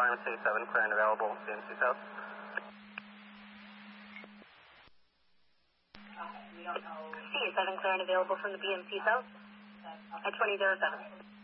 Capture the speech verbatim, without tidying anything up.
line with C seven, clear and available, B M C South. C seven, clear and available from the B M C South at twenty oh seven.